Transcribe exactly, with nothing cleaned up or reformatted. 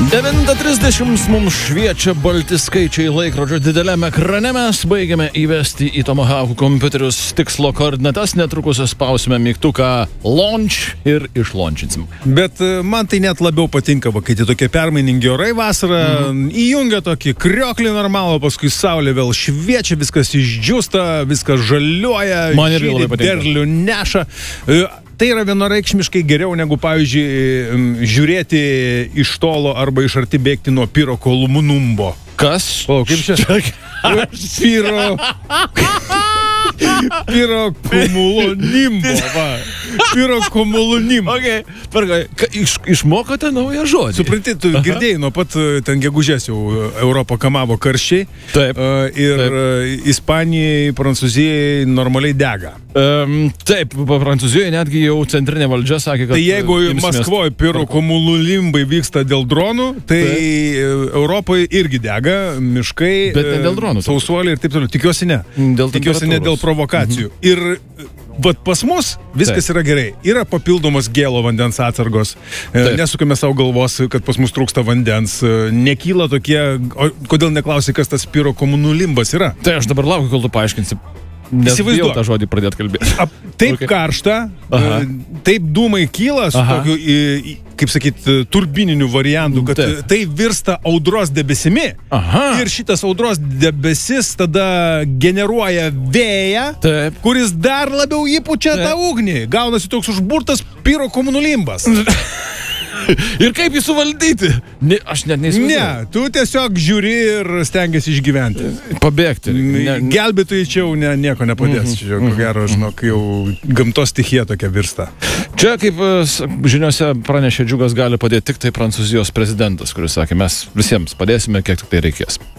devinta trisdešimt mums šviečia balti skaičiai laikrodžio dideliame ekrane. Mes baigiame įvesti į Tomahawk kompiuterius tikslo koordinatas. Netrukus spausime mygtuką launch ir išlaunčinsim. Bet man tai net labiau patinka, va, kai tai tokie permainingi orai vasarą, mm. įjungia tokį krioklį normalų, paskui saulė vėl šviečia, viskas išdžiūsta, viskas žaliuoja, man irgi labai patinka. Derlių neša. Tai yra vienareikšmiškai geriau negu, pavyzdžiui, žiūrėti iš tolo arba iš arti bėgti nuo Piro Kolumnumbo. Kas? O, kaip čia? Piro... Piro Komulonimbo, va. Piro Komulonimbo. Okay. Iš, išmokote naują žodį. Supranti, tu Aha. girdėjai, nuo pat ten gegužės jau Europą kamavo karščiai. Taip. Ir taip. Ispanijai, Prancūzijai normaliai dega. Um, taip, Prancūzijoje netgi jau centrinė valdžia sakė, kad... Tai jeigu Maskvoje Piro Komulonimbai vyksta dėl dronų, tai taip. Europoje irgi dega miškai, bet ne dėl dronų. Sausuoliai ir taip toliau. Tikiuosi ne. Dėl Tikiuosi ne dėl provokacijų. Mhm. Ir vat pas mus viskas Taip. Yra gerai. Yra papildomos gėlo vandens atsargos. Taip. Nesukime savo galvos, kad pas mus trūksta vandens. Nekyla tokie... O kodėl neklausi, kas tas Piro Komulonimbas yra? Tai aš dabar laukiu, kol tu paaiškinsi. Nes bijau tą žodį pradėti kalbėti. A, taip okay. Karšta, Aha. taip dūmai kyla su Aha. tokiu, kaip sakyt, turbininiu variantu, kad taip. Tai virsta audros debesimi. Aha. Ir šitas audros debesis tada generuoja vėją, taip. Kuris dar labiau įpučia taip. tą ugnį. Gaunasi toks užburtas Piro Komulonimbas. Ir kaip jį suvaldyti? Ne, aš net neįsivaizduoju. Ne, tu tiesiog žiūri ir stengiasi išgyventi. Pabėgti. Ne, Gelbėtojai čia jau ne, nieko nepadės. Mm-hmm. Čia, ko gero, žinok, jau gamtos stichija tokia virsta. Čia, kaip žiniose pranešė Džiugas, gali padėti tik tai Prancūzijos prezidentas, kuris sakė, mes visiems padėsime, kiek tik tai reikės.